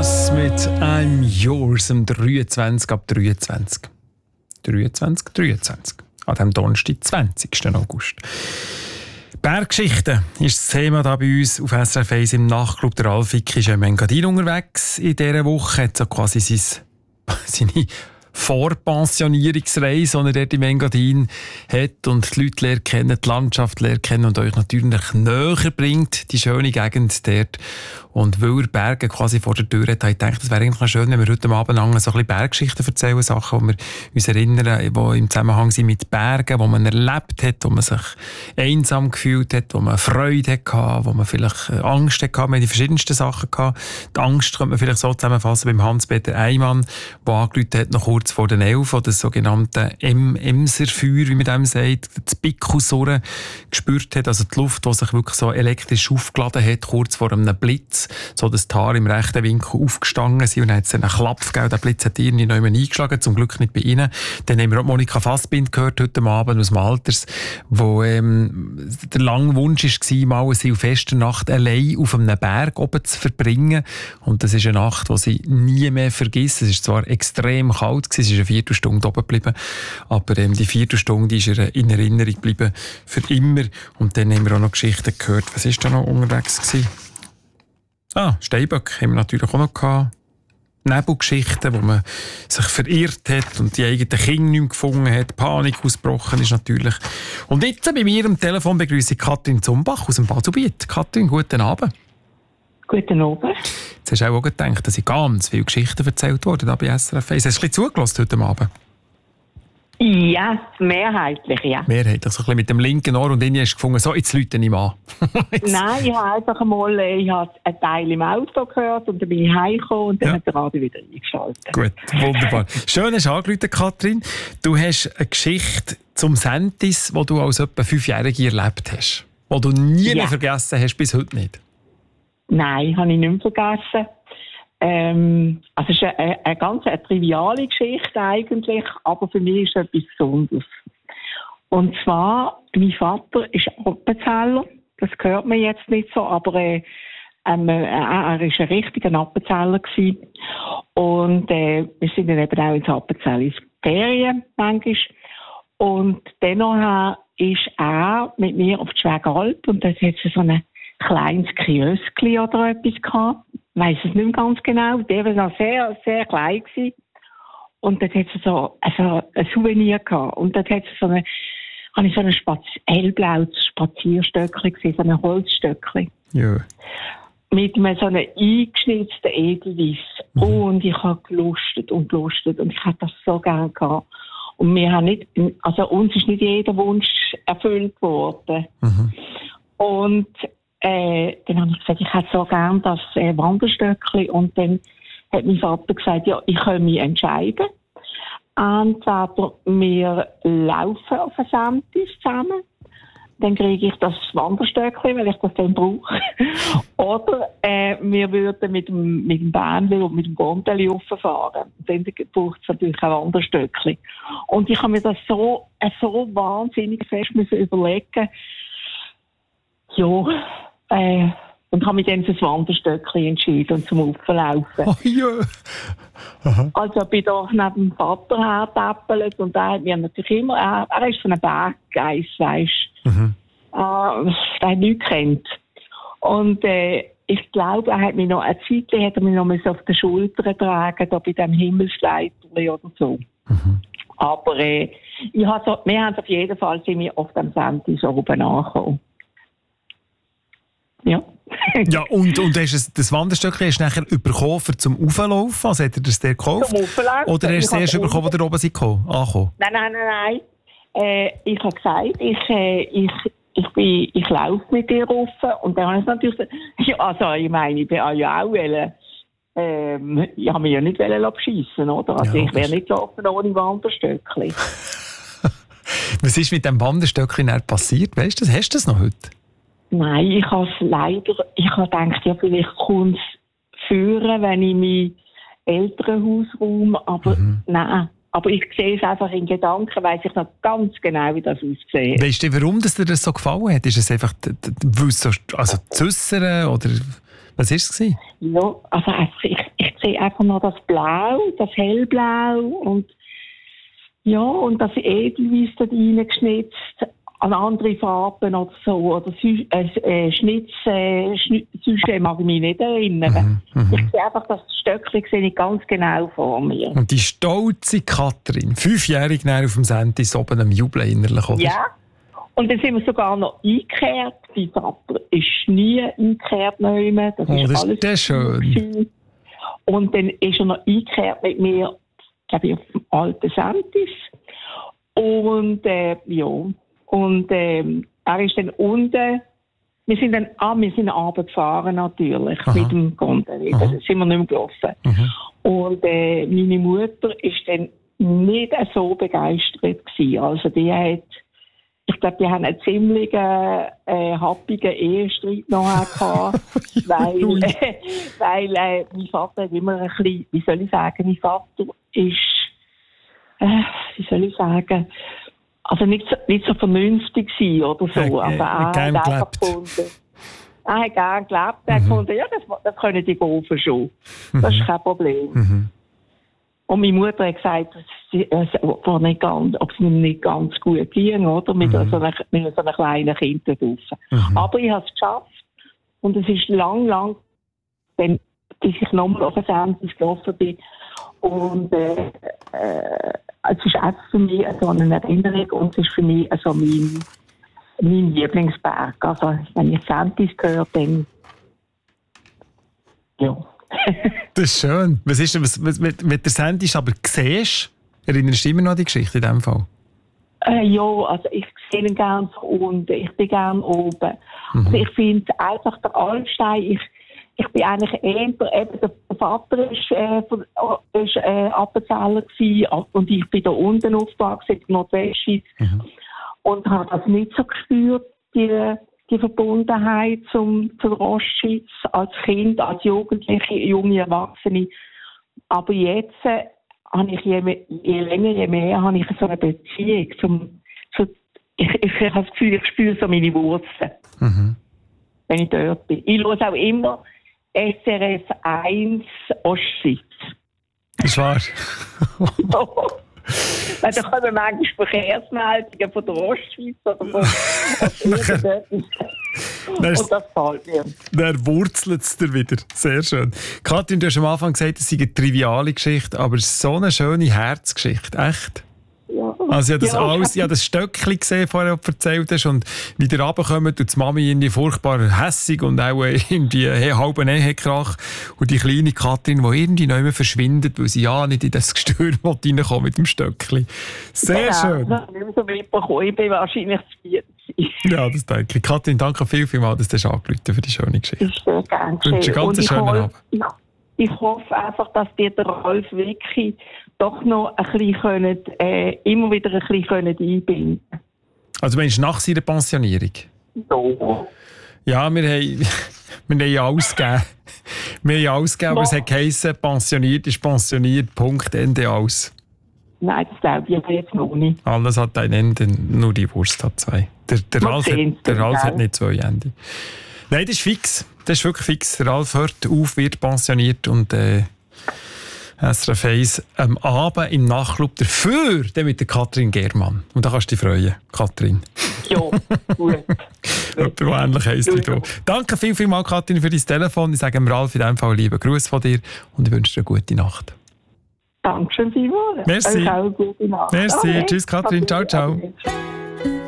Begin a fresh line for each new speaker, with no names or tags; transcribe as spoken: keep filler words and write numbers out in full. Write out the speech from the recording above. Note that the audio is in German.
Ross mit I'm Yours am dreiundzwanzig ab dreiundzwanzig. dreiundzwanzig, dreiundzwanzig. An dem Donnerstag, zwanzigsten August. Berggeschichten ist das Thema hier bei uns auf S R F eins im Nachtclub. Der Alfik ist im Engadin unterwegs in dieser Woche. Hat so quasi sein, seine Vorpensionierungsreise, die er dort im Engadin hat und die Leute lernen kennen, die Landschaft lernen kennen und euch natürlich näher bringt, die schöne Gegend dort. Und weil er Berge quasi vor der Tür hat, habe ich gedacht, es wäre eigentlich schön, wenn wir heute Abend so ein bisschen Berggeschichten erzählen, Sachen, die wir uns erinnern, die im Zusammenhang sind mit Bergen, die man erlebt hat, wo man sich einsam gefühlt hat, wo man Freude hatte, wo man vielleicht Angst hatte. Wir haben die verschiedensten Sachen gehabt. Die Angst könnte man vielleicht so zusammenfassen beim Hans-Peter Eymann, der angerufen hat, noch kurz vor den Elf, das sogenannte Emserfeuer, wie man dem sagt, das Pickusurren gespürt hat, also die Luft, die sich wirklich so elektrisch aufgeladen hat, kurz vor einem Blitz, so dass die Haare im rechten Winkel aufgestanden sind und dann hat es einen Klapp gegeben, der Blitz hat irgendwie noch eingeschlagen, zum Glück nicht bei ihnen. Dann haben wir auch Monika Fassbind gehört heute Abend aus dem Alters, wo ähm, der lange Wunsch war, mal eine Silvesternacht allein auf einem Berg oben zu verbringen, und das ist eine Nacht, die sie nie mehr vergisst. Es war zwar extrem kalt, es ist eine Viertelstunde oben geblieben, aber ähm, die Viertelstunde ist ihr in Erinnerung geblieben für immer. Und dann haben wir auch noch Geschichten gehört. Was war da noch unterwegs gewesen? Ah, Steinböck haben wir natürlich auch noch gehabt. Nebelgeschichten, wo man sich verirrt hat und die eigenen Kinder nicht mehr gefunden hat. Panik ausgebrochen ist natürlich. Und jetzt bei mir am Telefon begrüße ich Katrin Zumbach aus dem Baselbiet. Katrin, guten Abend.
Guten Abend.
Jetzt hast du auch gedacht, dass ich ganz viele Geschichten erzählt worden bei S R F eins. Hast du ein bisschen zugelassen heute Abend?
Ja, mehrheitlich, ja.
Mehrheitlich, so ein bisschen mit dem linken Ohr, und dann hast du gefunden, so, jetzt läute ich mal.
Nein, ich habe einfach mal ich habe einen Teil im Auto gehört und dann bin ich heimgekommen und dann
ja.
hat der Radio wieder eingeschaltet.
Gut, wunderbar. Schön, hast du angerufen, Katrin. Du hast eine Geschichte zum Sentis, die du als etwa Fünfjährige erlebt hast, die du nie ja. mehr vergessen hast, bis heute nicht.
Nein, habe ich nicht mehr vergessen. Ähm, also es ist eine, eine ganz eine triviale Geschichte eigentlich, aber für mich ist es etwas Besonderes. Und zwar, mein Vater ist Appenzeller, das hört man jetzt nicht so, aber äh, ähm, äh, er war ein richtiger Appenzeller gewesen. Und äh, wir sind dann eben auch ins Appenzell ins Ferien manchmal. Und dennoch ist er mit mir auf die Schwägeralp und dort hat es so eine kleines Kioskli oder etwas gehabt. Ich weiss es nicht mehr ganz genau. Der war noch sehr, sehr klein gewesen. Und dort hat es so also ein Souvenir gehabt. Und dort hat es so eine, habe ich so ein Spaz- hellblaues Spazierstöckchen gesehen, so ein Holzstöckchen.
Ja.
Mit einem so einem eingeschnitzten Edelweiss. Mhm. Und ich habe gelustet und gelustet. Und ich hätte das so gerne gehabt. Und wir haben nicht, also uns ist nicht jeder Wunsch erfüllt worden. Mhm. Und Äh, dann habe ich gesagt, ich hätte so gerne das äh, Wanderstöckchen. Und dann hat mein Vater gesagt, ja, ich kann mich entscheiden. Entweder wir laufen auf ein Sentis zusammen, dann kriege ich das Wanderstöckchen, weil ich das dann brauche. Oder äh, wir würden mit dem, mit dem Bähnchen und mit dem Gondeli rauffahren. Dann braucht es natürlich ein Wanderstöckchen. Und ich habe mir das so, äh, so wahnsinnig fest müssen überlegen. Ja, Äh, und habe mich dann für das Wanderstöckchen entschieden und zum Auflaufen.
Oh ja. Aha.
Also bin da neben dem Vater hergetäppelt und er hat mir natürlich immer, er, er ist von einem Berggeist, weisst du, mhm. äh, der hat nichts kennt. Und äh, ich glaube, er hat mich noch, eine Zeit lang hat er mich noch auf den Schultern tragen, da bei dem Himmelsleiterli oder so. Mhm. Aber äh, ich hab so, wir haben auf jeden Fall sind wir auf dem Sentis oben angekommen. Ja.
Ja, und, und hast es, das Wanderstöckchen hast du nachher bekommen, um zum Auflaufen? Also hat er das dir gekauft?
Zum Auflaufen.
Oder hast du es erst bekommen, als ihr oben seid angekommen?
Nein, nein, nein, nein. Äh, ich habe gesagt, ich, äh, ich, ich, bin, ich laufe mit dir rauf. Und dann habe ich natürlich gesagt, ja, also ich meine, ich bin ja auch wollen, ähm, ich habe mich ja nicht beschissen, oder? Also ja, ich wäre nicht gelaufen ohne Wanderstöckchen.
Was ist mit dem Wanderstöckchen passiert? Weißt du das? Hast du das noch heute?
Nein, ich habe es leider, ich habe gedacht, ja, vielleicht kommt es führen, wenn ich mein Elternhaus räume, aber mhm. nein. Aber ich sehe es einfach in Gedanken, weiss ich noch ganz genau, wie das aussieht.
Weißt du, warum das dir das so gefallen hat? Ist es einfach, weil es so, also zu äussern, oder was war es?
Ja, also einfach, ich, ich sehe einfach noch das Blau, das Hellblau und ja, und das Edelweiss da reingeschnitzt, an andere Farben oder so, oder Sü- äh, äh, Schnitz, äh, Schni- sonst mag ich mich nicht erinnern.
Mhm, mhm.
Ich sehe einfach, das Stöckchen sehe ich ganz genau vor mir.
Und die stolze Katrin, fünfjährig näher auf dem Sentis oben am Jubeln innerlich, oder?
Ja, und dann sind wir sogar noch eingekehrt. Mein Vater ist nie eingekehrt mehr. Das
Oh,
ist
das
alles
ist der schön.
schön. Und dann ist er noch eingekehrt mit mir, glaube ich, auf dem alten Sentis. Und äh, ja, und ähm, er ist dann unten. Wir sind dann, ah, wir sind abends gefahren natürlich,
Aha.
mit dem Gondel. Da sind wir nicht mehr gelaufen.
Mhm.
Und äh, meine Mutter ist dann nicht so begeistert gewesen. Also die hat, ich glaube, die haben einen ziemlich äh, happigen Ehestreit nachher gehabt, weil, äh, weil äh, mein Vater hat immer ein bisschen, wie soll ich sagen, mein Vater ist, äh, wie soll ich sagen, also nicht so, nicht so vernünftig gewesen oder so.
Okay,
aber er
gern
hat einfach
gelebt.
gefunden, er hat gerne gelebt, er hat
Mhm.
gefunden, ja, das, das können die Golfen schon. Das ist kein Problem.
Mhm.
Und meine Mutter hat gesagt, dass sie, äh, war nicht ganz, ob es mir nicht ganz gut ging, oder? Mit,
Mhm.
so, einem, mit so einem kleinen Kind da draussen.
Mhm.
Aber ich habe es geschafft. Und es ist lang, lang, dann, bis ich nochmal auf den Sentis gelaufen bin. Und äh, äh, es ist einfach für mich so eine Erinnerung und es ist für mich so mein, mein Lieblingsberg. Also, wenn ich Sentis höre, dann ja.
Das ist schön. Was ist denn, was, was mit, mit der Sentis aber siehst, erinnerst du immer noch an die Geschichte in diesem Fall?
Äh, ja, also ich sehe ihn gerne von unten, ich bin gerne oben.
Mhm.
Also ich finde einfach der Almstein, ich, ich bin eigentlich eher, eben der Vater ist, äh, von, ist äh, Appenzeller gewesen und ich bin da unten aufgewachsen, in der Nordwestschweiz
Mhm.
und habe das nicht so gespürt, die, die Verbundenheit zum, zur Ostschweiz als Kind, als Jugendliche, junge Erwachsene. Aber jetzt äh, habe ich je, mehr, je länger, je mehr habe ich so eine Beziehung zum, zu, ich, ich, ich habe das Gefühl, ich spüre so meine Wurzeln,
Mhm.
wenn ich dort bin. Ich höre auch immer S R F eins Ostschweiz.
Das ist wahr.
Weil da kommen manchmal Verkehrsmeldungen von der Ostschweiz oder von
Nachher-
und das gefällt mir.
Dann wurzelt es dir wieder. Sehr schön. Katrin, du hast am Anfang gesagt, es sei eine triviale Geschichte, aber es ist so eine schöne Herzgeschichte. Echt?
Ja.
Also ich habe das,
Ja.
alles, ich habe das Stöckchen gesehen, vorher du erzählt hast, und wie ihr runterkommt und die Mami irgendwie furchtbar hässig und auch irgendwie hey, halben Ehekrach und die kleine Katrin, die irgendwie nicht mehr verschwindet, weil sie ja nicht in das Gestür reinkommt mit dem Stöckchen. Sehr
Genau,
schön.
das habe ich nicht mehr so mitbekommen. Ich bin wahrscheinlich zu viert.
Ja, das denke ich. Katrin, danke viel, viel mal, dass du angerufen hast für die schöne Geschichte.
Ich sehr gerne
Ich wünsche einen
Und
ganz
ich
schönen
hoffe,
Abend.
ich, ich hoffe einfach, dass dir der Ralf wirklich doch noch ein bisschen können, äh, immer wieder ein bisschen können einbinden
Also meinst du nach seiner Pensionierung?
so.
Ja, wir haben, wir haben ja alles gegeben. Wir haben ja alles gegeben, aber es hat geheissen, pensioniert ist pensioniert, Punkt, Ende, aus.
Nein, das glaube ich aber jetzt noch nicht.
Alles hat ein Ende, nur die Wurst hat zwei. Der, der
Wir
Ralf,
sehen's
hat, der
dann,
Ralf hat
gell?
nicht zwei Ende. Nein, das ist fix. Das ist wirklich fix. Der Ralf hört auf, wird pensioniert und äh, S R F eins am Abend im Nachtclub dafür, dann mit der Katrin Germann. Und da kannst du dich freuen, Katrin.
Ja, gut.
Jemand, der ähnlich heisst wie du. Danke viel, viel mal, Katrin, für dein Telefon. Ich sage dem Ralf in diesem Fall einen lieben Gruß von dir und ich wünsche dir eine gute Nacht.
Dankeschön, Simon.
Merci.
Euch auch eine gute Nacht.
Merci.
Okay.
Tschüss, Katrin. Ciao, ciao.
Okay.